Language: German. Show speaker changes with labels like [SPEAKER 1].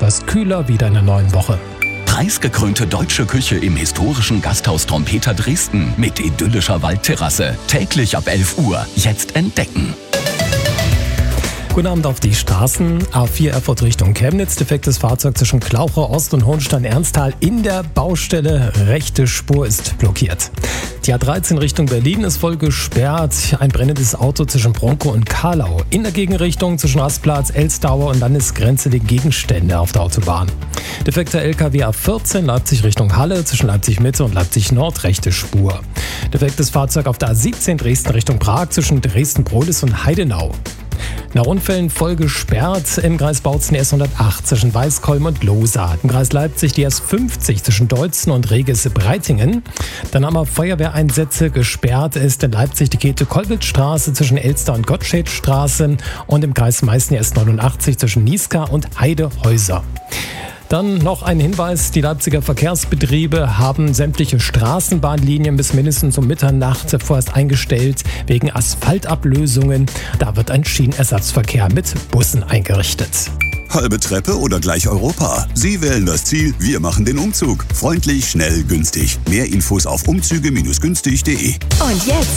[SPEAKER 1] etwas kühler wieder in der neuen Woche.
[SPEAKER 2] Preisgekrönte deutsche Küche im historischen Gasthaus Trompeter Dresden mit idyllischer Waldterrasse. Täglich ab 11 Uhr. Jetzt entdecken.
[SPEAKER 1] Guten Abend auf die Straßen. A4 Erfurt Richtung Chemnitz. Defektes Fahrzeug zwischen Klauchau Ost und Hohenstein-Ernsthal in der Baustelle. Rechte Spur ist blockiert. Die A13 Richtung Berlin ist voll gesperrt. Ein brennendes Auto zwischen Bronkow und Karlau. In der Gegenrichtung zwischen Rastplatz, Elstauer und Landesgrenze liegen Gegenstände auf der Autobahn. Defekter LKW A14 Leipzig Richtung Halle zwischen Leipzig Mitte und Leipzig Nord. Rechte Spur. Defektes Fahrzeug auf der A17 Dresden Richtung Prag zwischen Dresden-Brohlis und Heidenau. Nach Unfällen voll gesperrt im Kreis Bautzen die S108 zwischen Weißkolm und Lohsa. Im Kreis Leipzig die S50 zwischen Deutzen und Reges-Breitingen. Dann haben wir Feuerwehreinsätze. Gesperrt ist in Leipzig die Käthe-Kollwitz-Straße zwischen Elster und Gottschedstraße und im Kreis Meißen die S89 zwischen Niska und Heidehäuser. Dann noch ein Hinweis, die Leipziger Verkehrsbetriebe haben sämtliche Straßenbahnlinien bis mindestens um Mitternacht vorerst eingestellt wegen Asphaltablösungen. Da wird ein Schienenersatzverkehr mit Bussen eingerichtet.
[SPEAKER 3] Halbe Treppe oder gleich Europa? Sie wählen das Ziel, wir machen den Umzug. Freundlich, schnell, günstig. Mehr Infos auf umzüge-günstig.de.
[SPEAKER 4] Und jetzt